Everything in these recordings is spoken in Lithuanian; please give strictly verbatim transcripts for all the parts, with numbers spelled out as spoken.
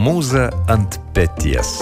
Mūza ant peties.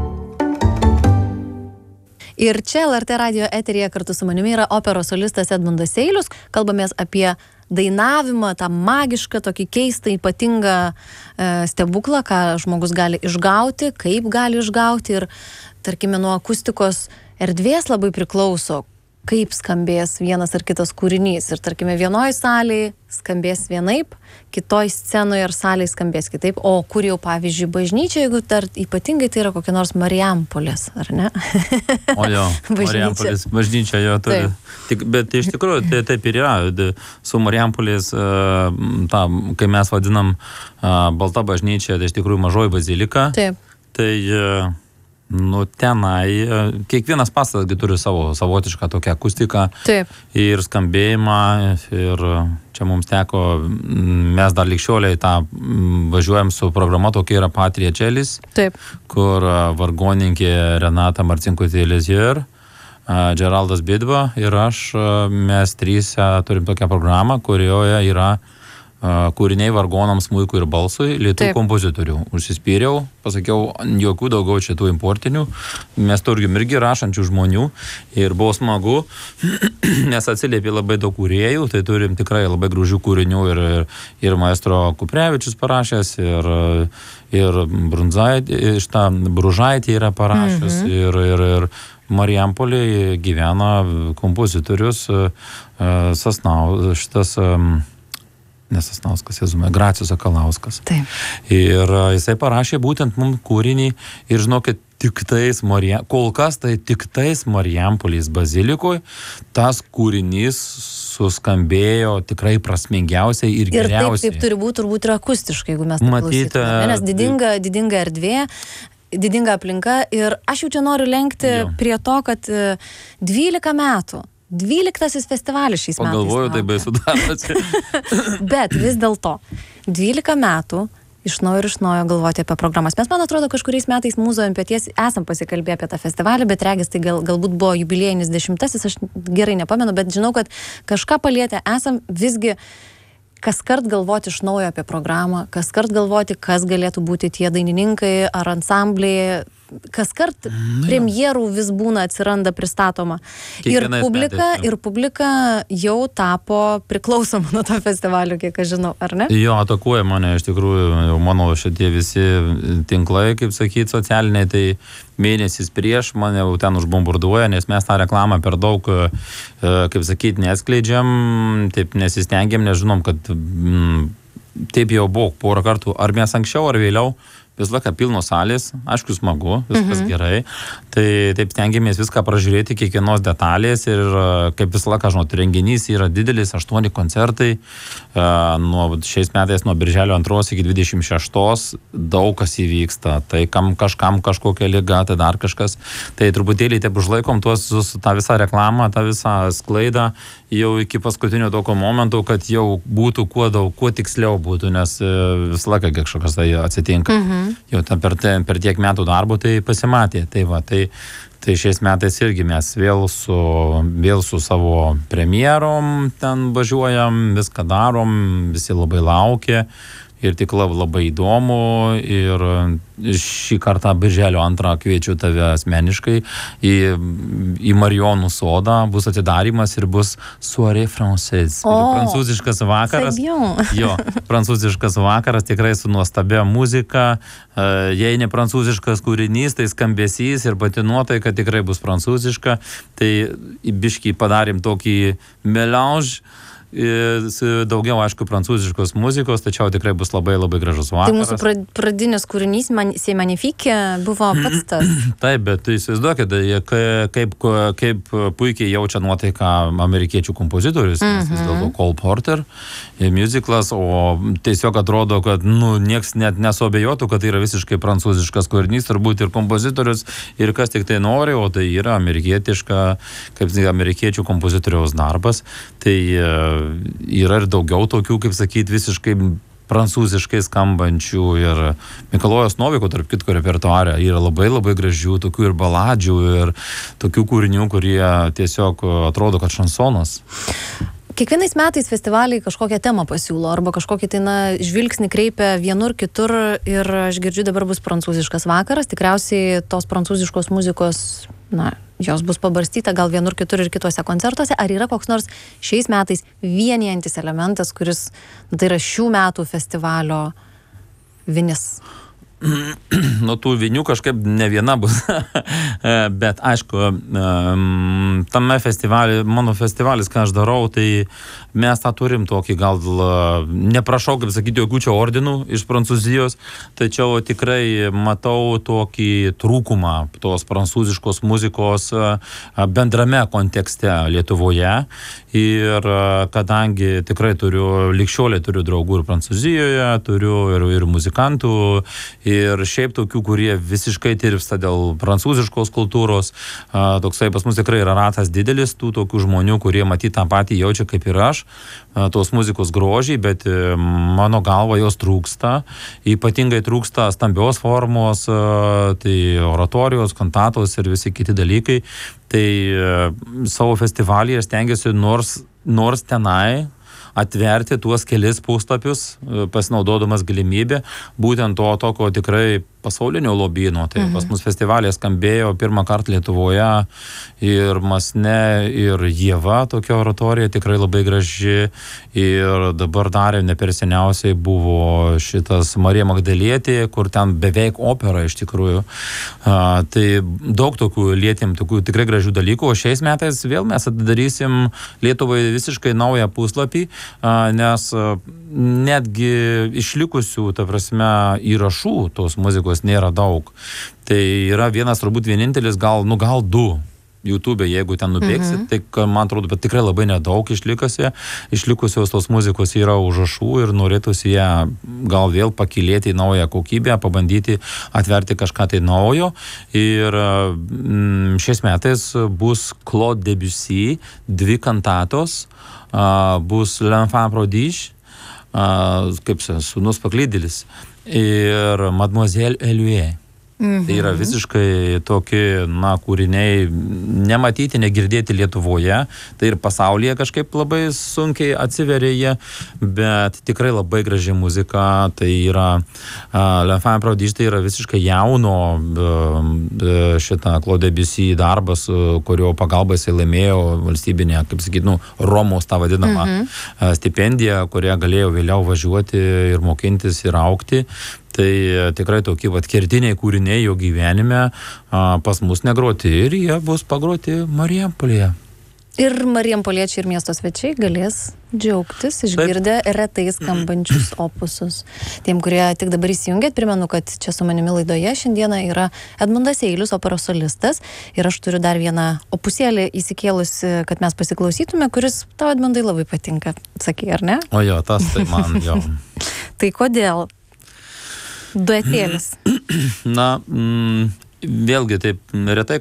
Ir čia L R T radijo eteryje kartu su manimi yra operos solistas Edmundas Seilius. Kalbamės apie dainavimą, tą magišką, tokį keistą, ypatingą e, stebuklą, ką žmogus gali išgauti, kaip gali išgauti. Ir, tarkime, nuo akustikos erdvės labai priklauso, kaip skambės vienas ar kitas kūrinys. Ir, tarkime, vienoj salėje skambės vienaip, kitoj scenoje ar salėje skambės kitaip. O kur jau, pavyzdžiui, bažnyčia, jeigu dar ypatingai tai yra kokia nors Marijampolės, ar ne? O jo, Marijampolės bažnyčia jo turi. Tik, bet iš tikrųjų tai taip ir yra. Su Marijampolės, ta, kai mes vadinam balta bažnyčia, tai iš tikrųjų mažoji bazilika. Taip. Tai... Nu, tenai, kiekvienas pastatas turi savo savotišką tokią akustiką. Taip. Ir skambėjimą, ir čia mums teko, mes dar likščioliai tą važiuojam su programa, tokia yra Patrija Čelis. Taip. Kur vargoninkė Renata Marcinkutė-Lezier, Geraldas Bidva ir aš, mes trys turim tokią programą, kurioje yra kūriniai vargonams, smuikui ir balsui, lietuvių kompozitorių. Užsispyriau, pasakiau, jokių daugiau šitų importinių. Mes turim irgi rašančių žmonių ir buvo smagu, nes atsiliepė labai daug kūrėjų, tai turim tikrai labai gražių kūrinių ir, ir maestro Kuprevičius parašęs, ir, ir Brunzaitė, šitą Bružaitė yra parašęs, mhm. ir, ir, ir Marijampolėje gyvena kompozitorius Sasnau, šitas Nesasnauskas, Jezume, Gracijus Sakalauskas. Taip. Ir jisai parašė būtent mums kūrinį ir žinokit, tik tais Marija, kol kas tai tik tais Marijampolės bazilikoje tas kūrinys suskambėjo tikrai prasmingiausiai ir geriausiai. Ir taip, taip turi būti turbūt ir akustiškai, jeigu mes taip Matyt, klausytume. Nes didinga, didinga erdvė, didinga aplinka ir aš jau čia noriu lenkti jo. Prie to, kad dvylika metų dvyliktasis festivalis šiais metais. Pagalvoju, tai baisu darosi. Bet vis dėlto, dvylika metų iš naujo ir iš naujo galvoti apie programas. Mes, man atrodo, kažkuriais metais Mūza ant peties esam pasikalbėję apie tą festivalį, bet regis tai gal, galbūt buvo jubiliejinis dešimtasis, aš gerai nepamenu, bet žinau, kad kažką palietę esam visgi kas kart galvoti iš naujo apie programą, kas kart galvoti, kas galėtų būti tie dainininkai ar ansambliai, kas kart premjerų vis būna atsiranda pristatoma. Ir publika, metais, ir publika jau tapo priklausoma nuo to festivalio, kiek aš žinau, ar ne? Jo, atakuoja mane, iš tikrųjų, mano šitie visi tinklai, kaip sakyti, socialiniai, tai mėnesis prieš mane jau ten užbombarduoja, nes mes tą reklamą per daug, kaip sakyti, neskleidžiam, taip nesistengiam, nežinom, kad m, taip jau buvo porą kartų, ar mes anksčiau, ar vėliau, vis laiką pilnos salės, aišku, smagu, viskas mhm. gerai, tai taip stengiamės viską pražiūrėti, kiekvienos detalės ir kaip vis laiką, žinot, renginys yra didelis, aštuoni koncertai, nuo šiais metais nuo birželio antros iki dvidešimt šeštos daug kas įvyksta, tai kam kažkam kažkokia liga, tai dar kažkas, tai truputėlį taip užlaikom tuos, tą visą reklamą, tą visą sklaidą jau iki paskutinio tokio momento, kad jau būtų kuo daug, kuo tiksliau būtų, nes vis laiką kažkas tai atsitinka. Mhm. Jau per, per tiek metų darbo tai pasimatė. Tai, va, tai, tai šiais metais irgi mes vėl su, vėl su savo premjerom ten važiuojam, viską darom, visi labai laukia ir tik labai įdomu ir šį kartą birželio antrą kviečiu tave asmeniškai į, į Marijonų sodą, bus atidarymas ir bus soirée française. O, prancūziškas vakaras. Jo, prancūziškas vakaras tikrai su nuostabia muzika. Jei ne prancūziškas kūrinys, tai skambesys ir pati nuotaika tikrai bus prancūziška. Tai biškį padarėm tokį melange. Daugiau, aišku, prancūziškos muzikos, tačiau tikrai bus labai labai gražus vakaras. Tai mūsų pradinis kūrinys C'est magnifique buvo pats tas. Taip, bet įsivaizduokit, kaip, kaip puikiai jaučia nuotaiką amerikiečių kompozitorius, mm-hmm. nes vis dėlto Cole Porter musiclas, o tiesiog atrodo, kad nu, nieks net nesuabejotų, kad tai yra visiškai prancūziškas kūrinys, turbūt ir kompozitorius, ir kas tik tai nori, o tai yra amerikietiška, kaip amerikiečių kompozitoriaus darbas. Tai yra ir daugiau tokių, kaip sakyti, visiškai prancūziškai skambančių ir Mikalojos Noviko, tarp kitko, repertuare yra labai labai gražių, tokių ir baladžių, ir tokių kūrinių, kurie tiesiog atrodo, kad šansonas. Kiekvienais metais festivaliai kažkokią temą pasiūlo arba kažkokį tai, na, žvilgsnį kreipia vienur kitur ir aš girdžiu, dabar bus prancūziškas vakaras, tikriausiai tos prancūziškos muzikos, na, jos bus pabarstyta gal vienur kitur ir kitose koncertuose. Ar yra koks nors šiais metais vienijantis elementas, kuris, na, tai yra šių metų festivalio vinis? Nu, tų vinių kažkaip ne viena bus, bet aišku, tame festivalį, mano festivalis, ką aš darau, tai mes tą turim tokį, gal neprašau, kaip sakyti, jokių čia ordinų iš Prancūzijos, tačiau tikrai matau tokį trūkumą tos prancūziškos muzikos bendrame kontekste Lietuvoje ir kadangi tikrai turiu, likščioliai turiu draugų ir Prancūzijoje, turiu ir, ir muzikantų, ir šiaip tokių, kurie visiškai tirpsta dėl prancūziškos kultūros. A, toksai pas mus tikrai yra ratas didelis, tų tokių žmonių, kurie matyt tą patį jaučia kaip ir aš, a, tos muzikos grožį, bet e, mano galva jos trūksta. Ypatingai trūksta stambios formos, a, tai oratorijos, kantatos ir visi kiti dalykai. Tai e, savo festivalyje stengiuosi nors, nors tenai atverti tuos kelis puslapius, pasinaudodamas galimybę, būtent to tokio tikrai pasaulinio lobyno. Tai mhm. pas mus festivalė skambėjo pirmą kartą Lietuvoje ir Masne, ir Ieva, tokia oratorija tikrai labai graži. Ir dabar darė ne per seniausiai buvo šitas Marija Magdalietė, kur ten beveik opera iš tikrųjų. A, tai daug tokių lietėm, tokių tikrai gražių dalykų. O šiais metais vėl mes atidarysim Lietuvai visiškai naują puslapį, a, nes a, netgi išlikusių, ta prasme, įrašų tos muzikos nėra daug. Tai yra vienas, turbūt vienintelis, gal, nu gal du YouTube, jeigu ten nubėgsit, mhm. tai man atrodo, bet tikrai labai nedaug išlikusi. Išlikusios tos muzikos yra užrašų ir norėtųsi ją gal vėl pakilėti į naują kokybę, pabandyti atverti kažką tai naujo. Ir mm, šiais metais bus Claude Debussy, dvi kantatos, uh, bus L'Enfant Prodige, uh, kaip sūnus paklydėlis, ir Mademoiselle Eluie. Mhm. Tai yra visiškai tokie, na, kūriniai nematyti, negirdėti Lietuvoje, tai ir pasaulyje kažkaip labai sunkiai atsiveria jie, bet tikrai labai graži muzika. Tai yra uh, L'Enfant Prodige, tai yra visiškai jauno uh, šitą Claude Debussy darbas, uh, kurio pagalba jisai laimėjo valstybinę, kaip sakyt, nu, Romos tą vadinamą mhm. uh, stipendiją, kurią galėjo vėliau važiuoti ir mokintis ir augti. Tai tikrai tokie vat kertiniai kūriniai jo gyvenime a, pas mus negroti ir jie bus pagroti Marijampolėje. Ir marijampoliečiai ir miesto svečiai galės džiaugtis, išgirdę Taip. retai skambančius opusus. Tiem, kurie tik dabar įsijungėt, primenu, kad čia su manimi laidoje šiandieną yra Edmundas Seilius, operos solistas, ir aš turiu dar vieną opusėlį įsikėlusi, kad mes pasiklausytume, kuris tau, Edmundai, labai patinka, sakai, ar ne? O jo, tas tai man jau. Tai kodėl? Duetėlis. Na, mm, vėlgi taip retai